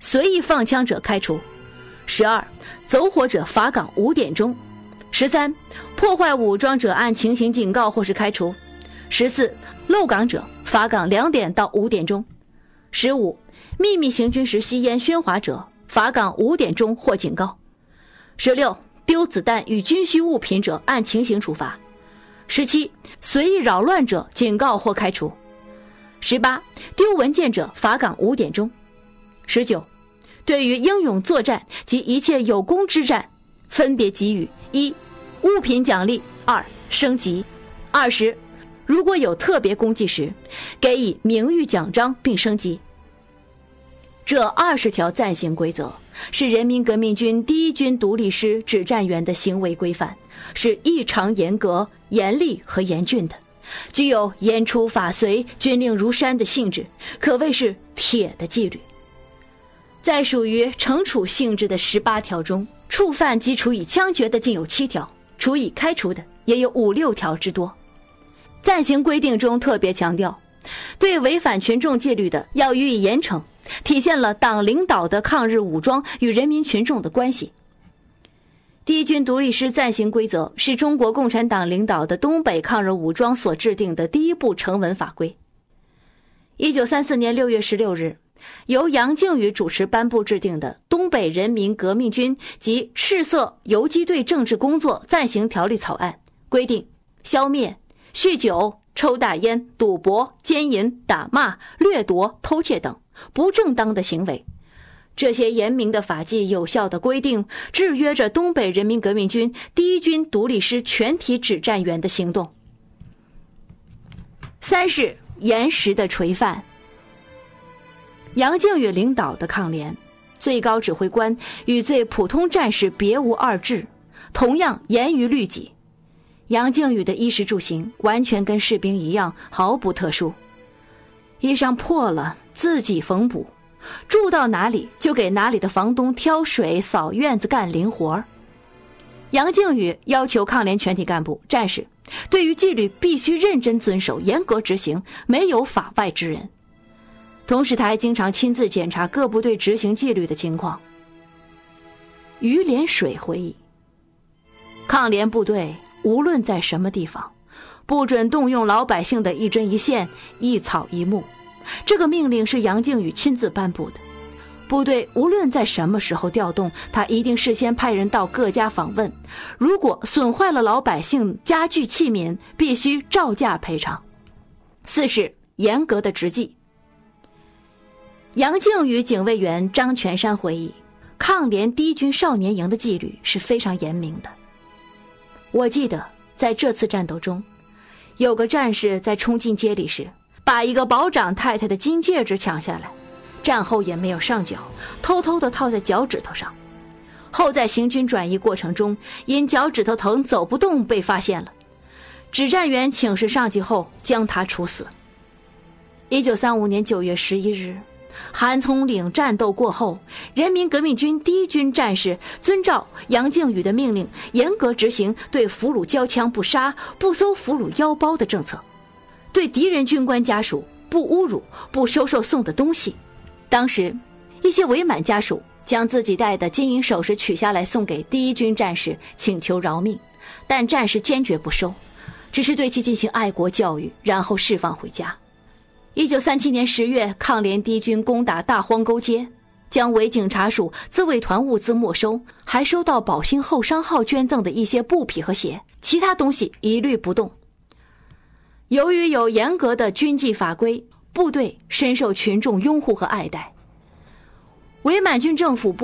随意放枪者开除。12走火者罚岗5点钟。13破坏武装者按情形警告或是开除。14漏岗者罚岗2点到5点钟。15秘密行军时吸烟喧哗者罚岗5点钟或警告。16丢子弹与军需物品者按情形处罚。17随意扰乱者警告或开除。18丢文件者罚岗5点钟。19对于英勇作战及一切有功之战，分别给予1物品奖励，2升级。20如果有特别功绩时，给予名誉奖章并升级。这20条暂行规则是人民革命军第一军独立师指战员的行为规范，是异常严格、严厉和严峻的，具有严处法随、军令如山的性质，可谓是铁的纪律。在属于惩处性质的18条中，触犯及处以枪决的竟有7条，处以开除的也有5、6条之多。暂行规定中特别强调，对违反群众纪律的要予以严惩，体现了党领导的抗日武装与人民群众的关系。第一军独立师暂行规则是中国共产党领导的东北抗日武装所制定的第一部成文法规。1934年6月16日，由杨靖宇主持颁布制定的《东北人民革命军及赤色游击队政治工作暂行条例》草案规定，消灭酗酒、抽大烟、赌博、奸淫、打骂、掠夺、偷窃等不正当的行为。这些严明的法纪有效的规定，制约着东北人民革命军第一军独立师全体指战员的行动。3是严实的垂范。杨靖宇领导的抗联，最高指挥官与最普通战士别无二致，同样严于律己。杨靖宇的衣食住行完全跟士兵一样，毫不特殊。衣裳破了自己缝补，住到哪里就给哪里的房东挑水、扫院子、干零活。杨靖宇要求抗联全体干部、战士对于纪律必须认真遵守、严格执行，没有法外之人。同时他还经常亲自检查各部队执行纪律的情况。于连水回忆，抗联部队无论在什么地方，不准动用老百姓的一针一线、一草一木。这个命令是杨靖宇亲自颁布的。部队无论在什么时候调动，他一定事先派人到各家访问，如果损坏了老百姓家具器皿，必须照价赔偿。4是严格的执纪。杨靖宇警卫员张全山回忆，抗联第一军少年营的纪律是非常严明的。我记得在这次战斗中，有个战士在冲进街里时，把一个保长太太的金戒指抢下来，战后也没有上缴，偷偷地套在脚趾头上。后在行军转移过程中，因脚趾头疼走不动被发现了，指战员请示上级后将他处死。1935年9月11日，韩葱岭战斗过后，人民革命军第一军战士遵照杨靖宇的命令，严格执行对俘虏交枪不杀、不搜俘虏腰包的政策，对敌人军官家属不侮辱、不收受送的东西。当时一些伪满家属将自己戴的金银首饰取下来送给第一军战士，请求饶命，但战士坚决不收，只是对其进行爱国教育，然后释放回家。1937年10月，抗联第一军攻打大荒沟街，将伪警察署自卫团物资没收，还收到宝兴后商号捐赠的一些布匹和鞋，其他东西一律不动。由于有严格的军纪法规，部队深受群众拥护和爱戴。伪满军政部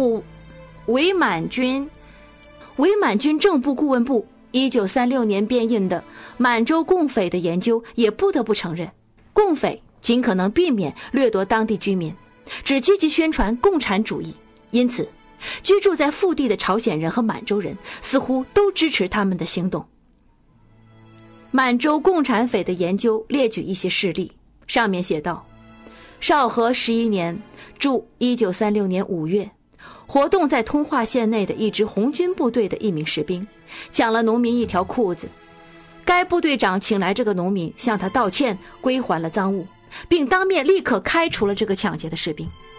顾问部1936年编印的《满洲共匪的研究》也不得不承认，共匪尽可能避免掠夺当地居民，只积极宣传共产主义，因此居住在腹地的朝鲜人和满洲人似乎都支持他们的行动。满洲共产匪的研究列举一些事例，上面写道：绍和11年驻1936年5月，活动在通化县内的一支红军部队的一名士兵抢了农民一条裤子，该部队长请来这个农民向他道歉，归还了赃物，并当面立刻开除了这个抢劫的士兵。